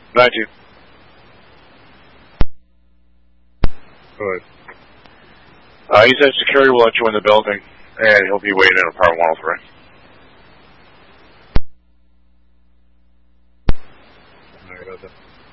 19. Good. He said security will let you in the building, and he'll be waiting in apartment 103. Alright,